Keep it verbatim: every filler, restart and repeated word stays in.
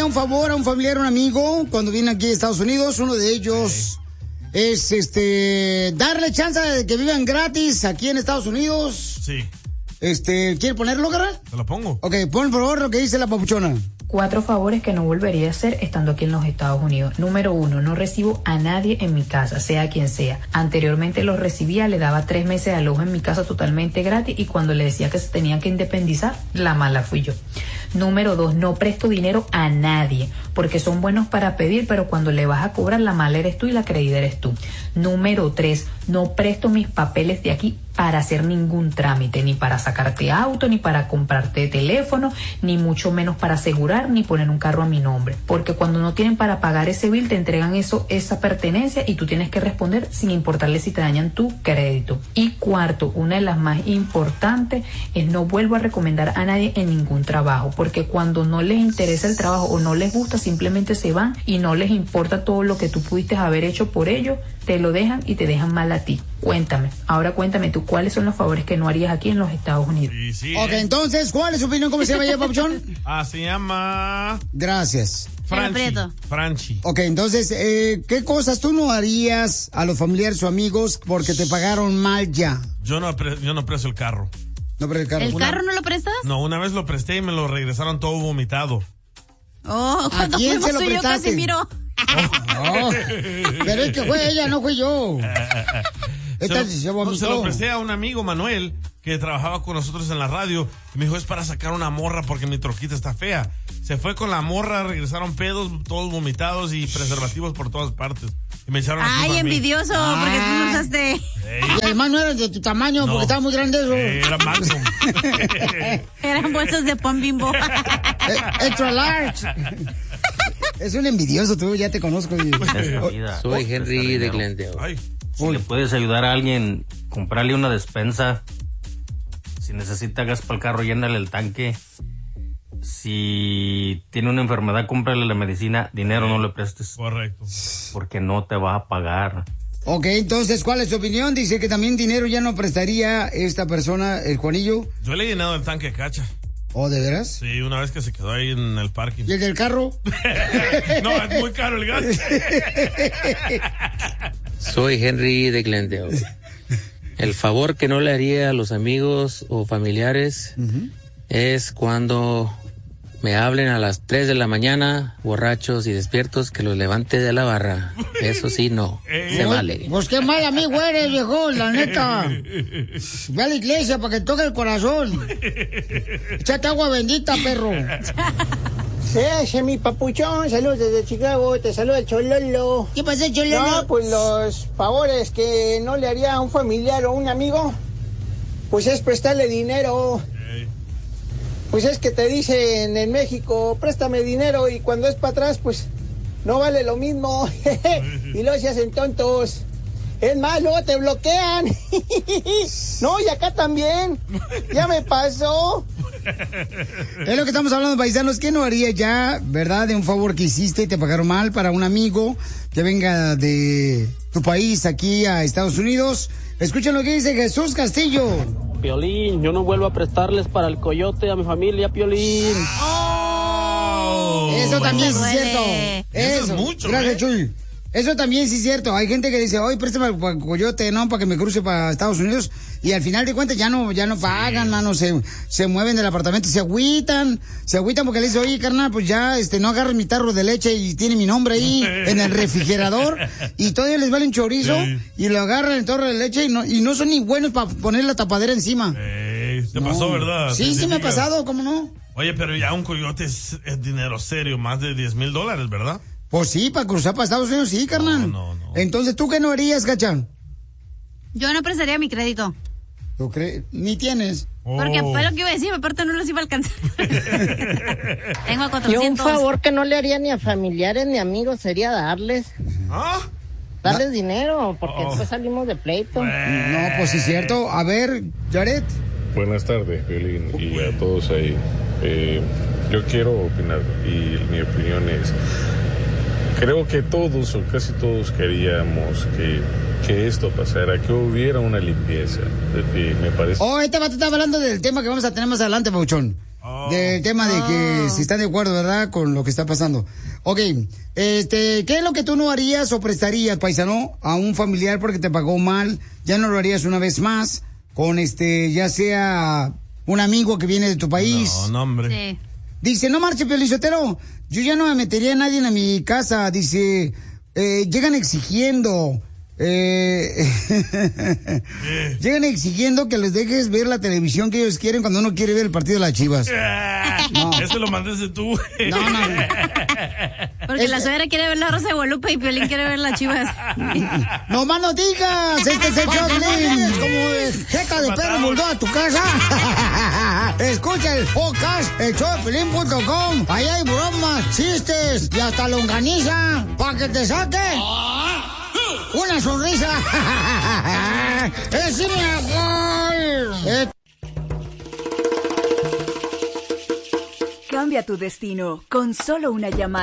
haría un favor a un familiar, a un amigo, cuando viene aquí a Estados Unidos? Uno de ellos hey. es, este, darle chance de que vivan gratis aquí en Estados Unidos. Sí. Este, ¿quiere ponerlo, carnal? Te lo pongo. Ok, pon por favor lo que dice la papuchona. Cuatro favores que no volvería a hacer estando aquí en los Estados Unidos. Número uno, no recibo a nadie en mi casa, sea quien sea. Anteriormente los recibía, le daba tres meses de alojo en mi casa totalmente gratis y cuando le decía que se tenían que independizar, la mala fui yo. Número dos, no presto dinero a nadie, porque son buenos para pedir, pero cuando le vas a cobrar, la mala eres tú y la creída eres tú. Número tres, no presto mis papeles de aquí para hacer ningún trámite, ni para sacarte auto, ni para comprarte teléfono, ni mucho menos para asegurar, ni poner un carro a mi nombre. Porque cuando no tienen para pagar ese bill, te entregan eso, esa pertenencia y tú tienes que responder sin importarle si te dañan tu crédito. Y cuarto, una de las más importantes, es no vuelvo a recomendar a nadie en ningún trabajo, porque cuando no les interesa el trabajo o no les gusta, simplemente se van y no les importa todo lo que tú pudiste haber hecho por ellos, te lo dejan y te dejan mal a ti. Cuéntame, ahora cuéntame tú, ¿cuáles son los favores que no harías aquí en los Estados Unidos? Sí, sí, ok, eh. entonces, ¿cuál es su opinión? ¿Cómo se llama ya, papuchón? Ah, se llama... Gracias. Franchi. Franchi. Ok, entonces, eh, ¿qué cosas tú no harías a los familiares o amigos porque te pagaron mal ya? Yo no, pre- yo no presto el carro. No presto el carro. ¿El Una... carro no lo prestas? No, una vez lo presté y me lo regresaron todo vomitado. Oh, cuando ¿A quién fuimos se lo tú y yo, prestaste? Casimiro. Oh, pero es que fue ella, no fui yo. Se lo, se, no, se lo presté a un amigo, Manuel, que trabajaba con nosotros en la radio. Y me dijo, es para sacar una morra porque mi troquita está fea. Se fue con la morra, regresaron pedos, todos vomitados y preservativos por todas partes. Y me echaron la Ay, envidioso, ah. porque tú no usaste. Ey. Y además no eran de tu tamaño, no, porque estaba muy grande eso. Eh, era Magnum. Eran bolsas de pan Bimbo. Extra large. Es un envidioso, tú ya te conozco. Y... Soy Henry de Glendale. Ay. Si le puedes ayudar a alguien, comprarle una despensa. Si necesita gas para el carro, llénale el tanque. Si tiene una enfermedad, cómprale la medicina. Dinero no le prestes. Correcto. Porque no te va a pagar. Ok, entonces, ¿cuál es tu opinión? Dice que también dinero ya no prestaría esta persona, el Juanillo. Yo le he llenado el tanque de cacha. ¿Oh, de veras? Sí, una vez que se quedó ahí en el parking. ¿Y el del carro? No, es muy caro el gas. Soy Henry de Glendale. El favor que no le haría a los amigos o familiares uh-huh. es cuando me hablen a las tres de la mañana, borrachos y despiertos, que los levante de la barra. Eso sí, no. Eh, se vale. Pues qué mal amigo eres, viejo, la neta. Ve a la iglesia para que toque el corazón. Échate agua bendita, perro. Ese mi papuchón, saludos desde Chicago, te saluda el Chololo. ¿Qué pasa, Chololo? No, pues los favores que no le haría a un familiar o un amigo, pues es prestarle dinero. Pues es que te dicen en México, préstame dinero, y cuando es para atrás, pues no vale lo mismo. Y luego se hacen tontos. Es más, luego te bloquean. No, y acá también. Ya me pasó. Es lo que estamos hablando, paisanos. ¿Qué no haría ya, verdad, de un favor que hiciste y te pagaron mal para un amigo que venga de tu país aquí a Estados Unidos? Escuchen lo que dice Jesús Castillo. Piolín, yo no vuelvo a prestarles para el coyote a mi familia, Piolín. Oh, eso también sí es cierto. Eso, eso es mucho. Gracias, ¿eh? Chuy. Eso también sí es cierto. Hay gente que dice, oye, préstame para el coyote, no, para que me cruce para Estados Unidos. Y al final de cuentas ya no, ya no pagan, sí. mano. Se, se mueven del apartamento, se agüitan. Se agüitan porque le dice, oye, carnal, pues ya, este, no agarres mi tarro de leche y tiene mi nombre ahí en el refrigerador. Y todavía les vale un chorizo. Sí. Y lo agarran el tarro de leche y no, y no son ni buenos para poner la tapadera encima. Eh, ¿Te no. pasó, verdad? Sí, sí me ha pasado, ¿cómo no? Oye, pero ya un coyote es, es dinero serio, más de diez mil dólares, ¿verdad? Pues sí, para cruzar para Estados Unidos, sí, carnal. No, no, no. Entonces, ¿tú qué no harías, Cachán? Yo no prestaría mi crédito. ¿Tú crees? Ni tienes. Oh. Porque fue lo que iba a decir, aparte no los iba a alcanzar. Tengo cuatrocientos. Y un favor que no le haría ni a familiares ni amigos sería darles. ¿Ah? Darles ¿Ah? dinero, porque oh. después salimos de pleito. Bueno. No, pues sí es cierto. A ver, Jared. Buenas tardes, Violín, y a todos ahí. Eh, yo quiero opinar, y mi opinión es... Creo que todos o casi todos queríamos que, que esto pasara, que hubiera una limpieza. Me parece. Oh, este vato está hablando del tema que vamos a tener más adelante, Pauchón. Oh. Del tema de que si están de acuerdo, ¿verdad? Con lo que está pasando. Ok, este, ¿qué es lo que tú no harías o prestarías, paisano, a un familiar porque te pagó mal? Ya no lo harías una vez más con este, ya sea un amigo que viene de tu país. No, no, hombre. Sí. Dice, no marche, Piolín Sotelo, yo ya no me metería a nadie en mi casa. Dice, eh, llegan exigiendo... Eh, llegan exigiendo que les dejes ver la televisión que ellos quieren cuando uno quiere ver el partido de las Chivas. No. Eso lo mandaste tú. No, no. Porque es, la suegra quiere ver la Rosa de Guadalupe y Piolín quiere ver las Chivas. No más no digas, este es el show de Piolín, como de jeca de perro bulldog a tu casa. Escucha el podcast, el show de Piolín punto com. Ahí hay bromas, chistes y hasta longaniza para que te saque una sonrisa. ¡Es mi amor! Eh. Cambia tu destino con solo una llamada.